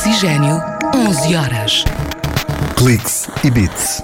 Oxigênio, 11 horas. Cliques e Beats.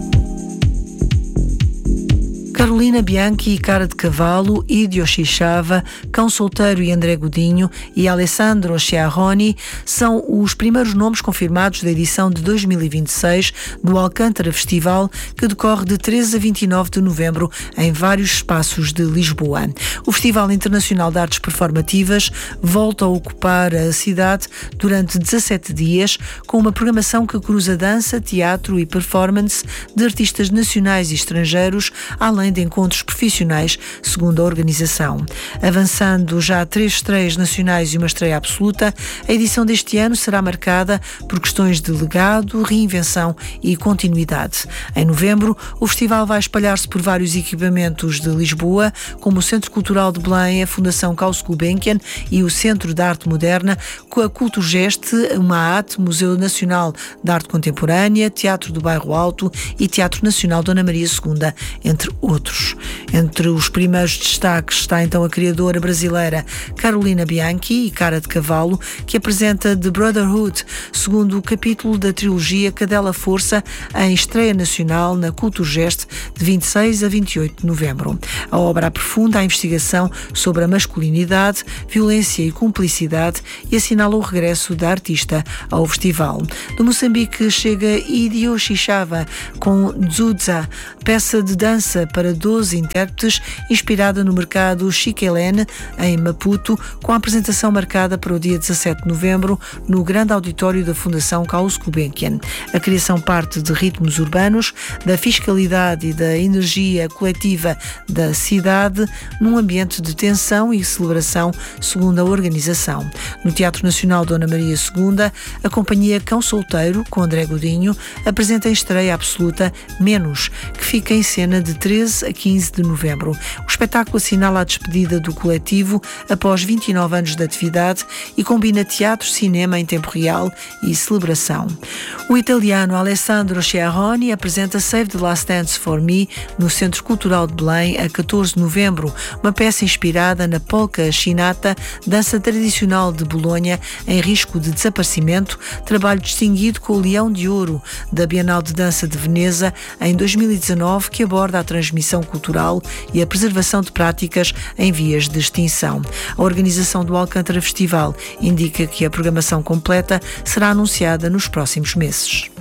Carolina Bianchi e Cara de Cavalo, Idio Xixava, Cão Solteiro e André Godinho e Alessandro Schiavone são os primeiros nomes confirmados da edição de 2026 do Alcântara Festival, que decorre de 13 a 29 de novembro em vários espaços de Lisboa. O Festival Internacional de Artes Performativas volta a ocupar a cidade durante 17 dias, com uma programação que cruza dança, teatro e performance de artistas nacionais e estrangeiros, além de encontros profissionais, segundo a organização. Avançando já 3 estreias nacionais e uma estreia absoluta, a edição deste ano será marcada por questões de legado, reinvenção e continuidade. Em novembro, o festival vai espalhar-se por vários equipamentos de Lisboa, como o Centro Cultural de Belém, a Fundação Caus Gulbenkian e o Centro de Arte Moderna, com a Culturgest, uma AAT, Museu Nacional de Arte Contemporânea, Teatro do Bairro Alto e Teatro Nacional Dona Maria II, entre outros. Entre os primeiros destaques está então a criadora brasileira Carolina Bianchi e Cara de Cavalo, que apresenta The Brotherhood, segundo o capítulo da trilogia Cadela Força, em estreia nacional na Culturgest de 26 a 28 de novembro. A obra aprofunda a investigação sobre a masculinidade, violência e cumplicidade e assinala o regresso da artista ao festival. Do Moçambique chega Idio Xixava com Dzudza, peça de dança para 12 intérpretes, inspirada no mercado Chiquelene, em Maputo, com a apresentação marcada para o dia 17 de novembro no grande auditório da Fundação Caus Gulbenkian. A criação parte de ritmos urbanos, da fiscalidade e da energia coletiva da cidade, num ambiente de tensão e celebração, segundo a organização. No Teatro Nacional Dona Maria II, a companhia Cão Solteiro, com André Godinho, apresenta em estreia absoluta Menos, que fica em cena de 13 a 15 de novembro. O espetáculo assinala a despedida do coletivo após 29 anos de atividade e combina teatro, cinema em tempo real e celebração. O italiano Alessandro Schiavone apresenta Save the Last Dance for Me no Centro Cultural de Belém a 14 de novembro, uma peça inspirada na polca chinata, dança tradicional de Bolonha em risco de desaparecimento, trabalho distinguido com o Leão de Ouro da Bienal de Dança de Veneza em 2019, que aborda a transmissão cultural e a preservação de práticas em vias de extinção. A organização do Alcântara Festival indica que a programação completa será anunciada nos próximos meses.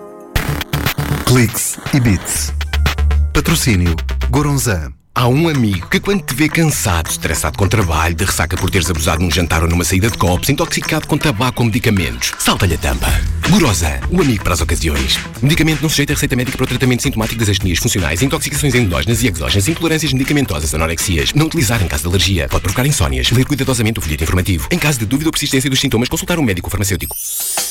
Cliques e Beats. Patrocínio Goronzan. Há um amigo que, quando te vê cansado, estressado com trabalho, de ressaca por teres abusado num jantar ou numa saída de copos, intoxicado com tabaco ou medicamentos, salta-lhe a tampa. Goronzan, o amigo para as ocasiões. Medicamento não sujeito a receita médica para o tratamento sintomático das astenias funcionais, intoxicações endógenas e exógenas, intolerâncias medicamentosas, anorexias. Não utilizar em caso de alergia. Pode provocar insónias. Ler cuidadosamente o folheto informativo. Em caso de dúvida ou persistência dos sintomas, consultar um médico farmacêutico.